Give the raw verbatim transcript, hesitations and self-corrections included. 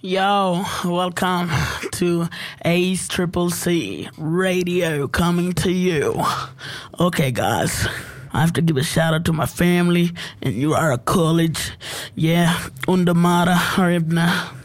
Yo, welcome to Ace Triple C Radio coming to you. Okay, guys, I have to give a shout out to my family and you are a college. Yeah, under Mara Haribna.